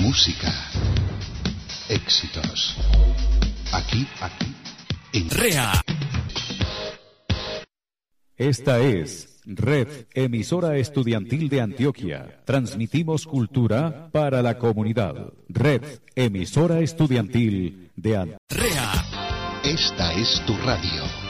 Música. Éxitos. Aquí, en REA. Esta es Red Emisora Estudiantil de Antioquia. Transmitimos cultura para la comunidad. Red Emisora Estudiantil de Antioquia. REA. Esta es tu radio.